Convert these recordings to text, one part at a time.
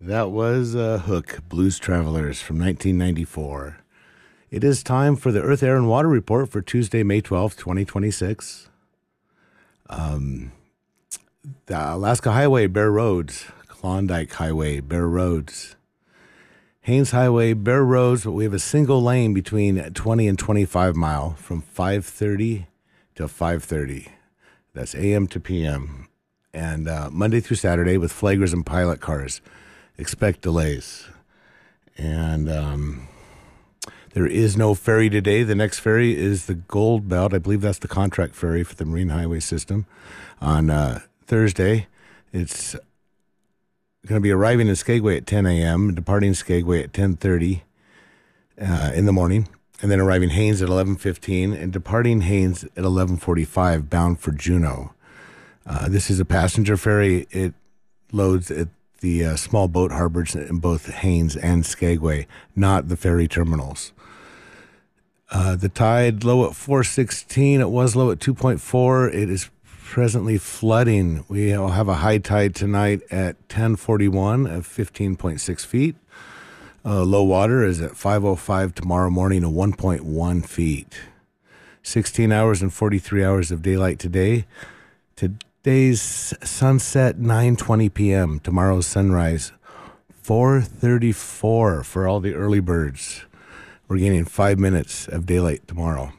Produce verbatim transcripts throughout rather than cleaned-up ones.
That was uh, Hook, Blues Travelers from nineteen ninety-four. It is time for the Earth, Air, and Water Report for Tuesday, May twelfth, twenty twenty-six. Um, the Alaska Highway, Bear Roads. Klondike Highway, Bear Roads. Haines Highway, Bear Roads, but we have a single lane between twenty and twenty-five mile from five thirty to five thirty. That's A M to P M. And uh, Monday through Saturday with flaggers and pilot cars. Expect delays. And um, there is no ferry today. The next ferry is the Gold Belt. I believe that's the contract ferry for the Marine Highway System. On uh, Thursday, it's going to be arriving in Skagway at ten a.m., departing Skagway at ten thirty uh, in the morning, and then arriving Haines at eleven fifteen and departing Haines at eleven forty-five, bound for Juneau. Uh, this is a passenger ferry. It loads at the uh, small boat harbors in both Haines and Skagway, not the ferry terminals. Uh, the tide low at four sixteen. It was low at two point four. It is presently flooding. We will have a high tide tonight at ten forty-one of fifteen point six feet. Uh, low water is at five oh five tomorrow morning of one point one feet. sixteen hours and forty-three hours of daylight today. Today's sunset, nine twenty p.m. Tomorrow's sunrise, four thirty-four for all the early birds. We're gaining five minutes of daylight tomorrow.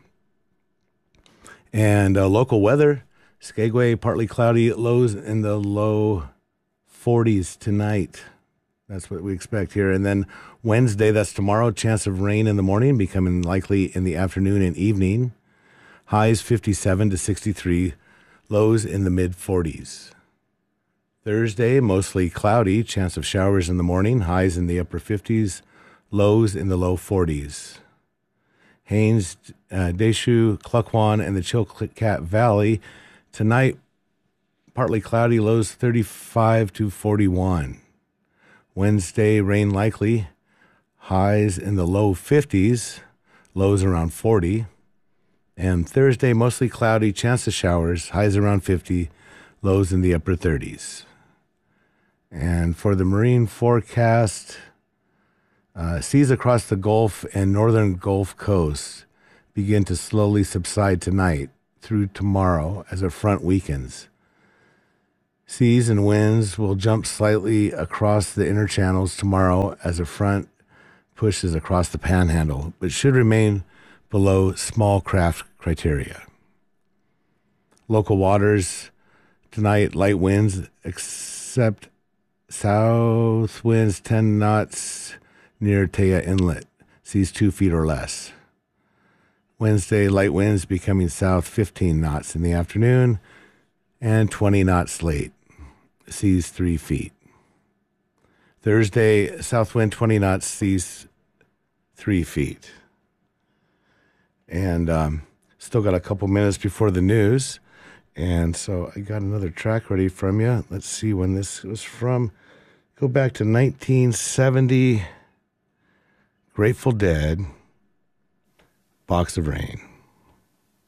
And uh, local weather, Skagway, partly cloudy, lows in the low forties tonight. That's what we expect here. And then Wednesday, that's tomorrow, chance of rain in the morning, becoming likely in the afternoon and evening. Highs fifty-seven to sixty-three. Lows in the mid-forties. Thursday, mostly cloudy, chance of showers in the morning, highs in the upper fifties, lows in the low forties. Haines, uh, Deschutes, Klukwan, and the Chilkat Valley. Tonight, partly cloudy, lows thirty-five to forty-one. Wednesday, rain likely, highs in the low fifties, lows around forty. And Thursday, mostly cloudy, chance of showers, highs around fifty, lows in the upper thirties. And for the marine forecast, uh, seas across the Gulf and northern Gulf coast begin to slowly subside tonight through tomorrow as a front weakens. Seas and winds will jump slightly across the inner channels tomorrow as a front pushes across the panhandle, but should remain below small craft criteria. Local waters tonight, light winds, except south winds ten knots near Taya Inlet, seas two feet or less. Wednesday, light winds becoming south fifteen knots in the afternoon and twenty knots late, seas three feet. Thursday, south wind twenty knots, seas three feet. And um, still got a couple minutes before the news. And so I got another track ready from you. Let's see when this was from. Go back to nineteen seventy. Grateful Dead, Box of Rain.